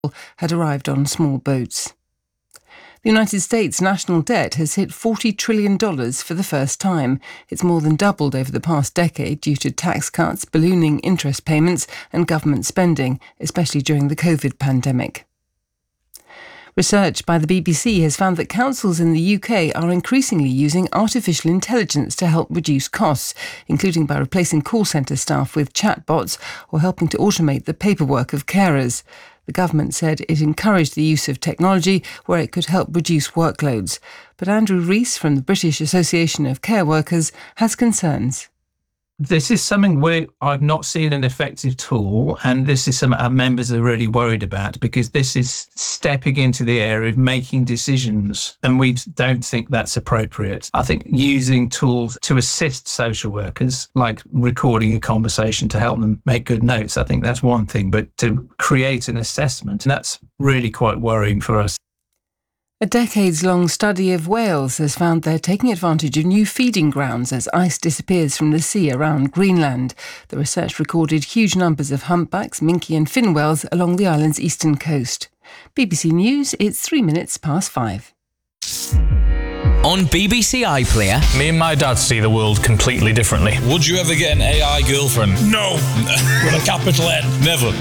had arrived on small boats. The United States' national debt has hit $40 trillion for the first time. It's more than doubled over the past decade due to tax cuts, ballooning interest payments and government spending, especially during the COVID pandemic. Research by the BBC has found that councils in the UK are increasingly using artificial intelligence to help reduce costs, including by replacing call centre staff with chatbots or helping to automate the paperwork of carers. The government said it encouraged the use of technology where it could help reduce workloads. But Andrew Rees from the British Association of Care Workers has concerns. This is something where I've not seen an effective tool, and this is something our members are really worried about, because this is stepping into the area of making decisions, and we don't think that's appropriate. I think using tools to assist social workers, like recording a conversation to help them make good notes, I think that's one thing, but to create an assessment, that's really quite worrying for us. A decades-long study of whales has found they're taking advantage of new feeding grounds as ice disappears from the sea around Greenland. The research recorded huge numbers of humpbacks, minke and fin whales along the island's eastern coast. BBC News, it's 5:03. On BBC iPlayer. Me and my dad see the world completely differently. Would you ever get an AI girlfriend? No! With a capital N? Never.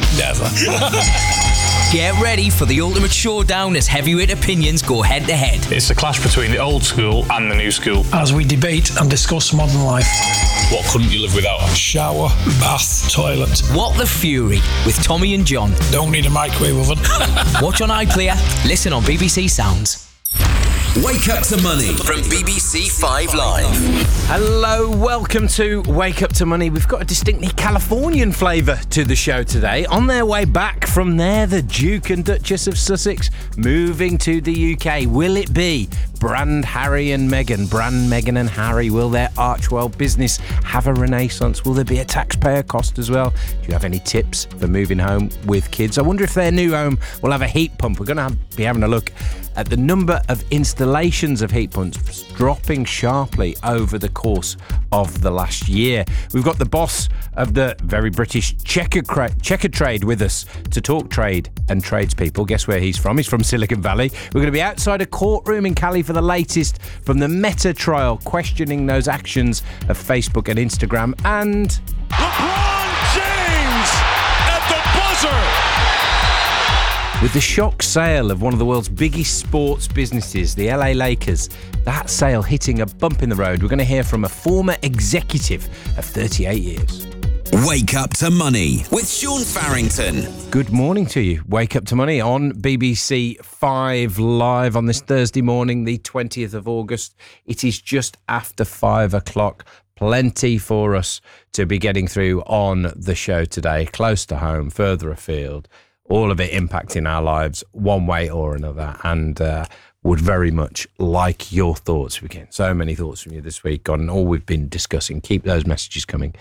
Get ready for the ultimate showdown as heavyweight opinions go head-to-head. It's a clash between the old school and the new school. As we debate and discuss modern life. What couldn't you live without? Shower, bath, toilet. What the Fury with Tommy and John. Don't need a microwave oven. Watch on iPlayer, listen on BBC Sounds. Wake Up to Money from BBC 5 Live. Hello, welcome to Wake Up to Money. We've got a distinctly Californian flavour to the show today. On their way back from there, the Duke and Duchess of Sussex moving to the UK. Will it be Brand Harry and Meghan? Brand Meghan and Harry, will their Archewell business have a renaissance? Will there be a taxpayer cost as well? Do you have any tips for moving home with kids? I wonder if their new home will have a heat pump. We're going to be having a look at the number of installations of heat pumps dropping sharply over the course of the last year. We've got the boss of the very British Checkatrade with us to talk trade and tradespeople. Guess where he's from? He's from Silicon Valley. We're going to be outside a courtroom in Cali for the latest from the Meta trial, questioning those actions of Facebook and Instagram. And LeBron James at the buzzer! With the shock sale of one of the world's biggest sports businesses, the LA Lakers, that sale hitting a bump in the road, we're going to hear from a former executive of 38 years. Wake Up to Money with Sean Farrington. Good morning to you. Wake Up to Money on BBC 5 Live on this Thursday morning, the 20th of August. It is just after 5 o'clock. Plenty for us to be getting through on the show today. Close to home, further afield. All of it impacting our lives one way or another, and would very much like your thoughts. We're getting so many thoughts from you this week on all we've been discussing. Keep those messages coming.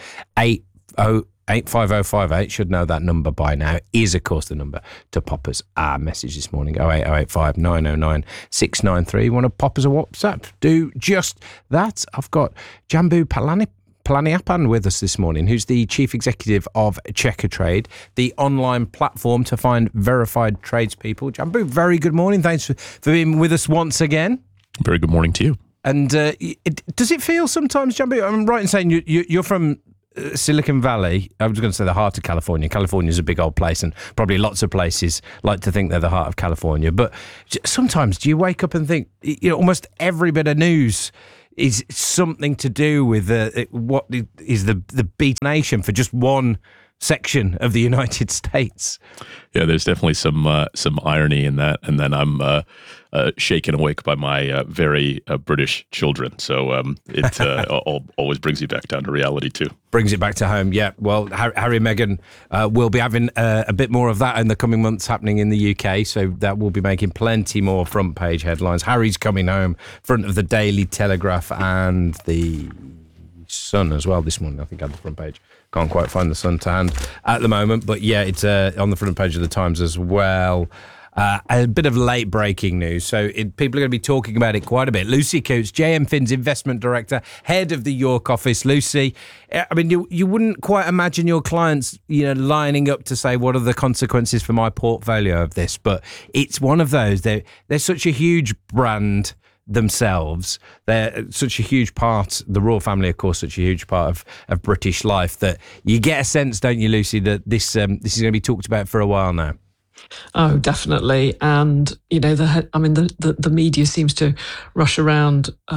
85058 should know that number by now. Is, of course, the number to pop us our message this morning. 08085 909 693. Want to pop us a WhatsApp? Do just that. I've got Jambu Palaniappan with us this morning, who's the chief executive of Checkatrade, the online platform to find verified tradespeople. Jambu, very good morning. Thanks for being with us once again. Very good morning to you. And does it feel sometimes, Jambu, I'm right in saying you're from Silicon Valley. I was going to say the heart of California. California's a big old place, and probably lots of places like to think they're the heart of California. But sometimes do you wake up and think, almost every bit of news is something to do with what is the beat nation for just one section of the United States? Yeah, there's definitely some irony in that, and then I'm shaken awake by my very British children. So it always brings you back down to reality too. Brings it back to home, yeah. Well, Harry and Meghan will be having a bit more of that in the coming months happening in the UK, so that will be making plenty more front page headlines. Harry's coming home, front of the Daily Telegraph and the Sun as well this morning, I think, on the front page. Can't quite find the Sun to hand at the moment, but yeah, it's on the front page of the Times as well. A bit of late breaking news, so people are going to be talking about it quite a bit. Lucy Cootes, JM Finn's investment director, head of the York office. Lucy, I mean, you wouldn't quite imagine your clients, lining up to say, what are the consequences for my portfolio of this? But it's one of those. They're such a huge brand themselves. They're such a huge part, the royal family, of course, such a huge part of British life, that you get a sense, don't you, Lucy, that this is going to be talked about for a while now. Oh, definitely. And, the media seems to rush around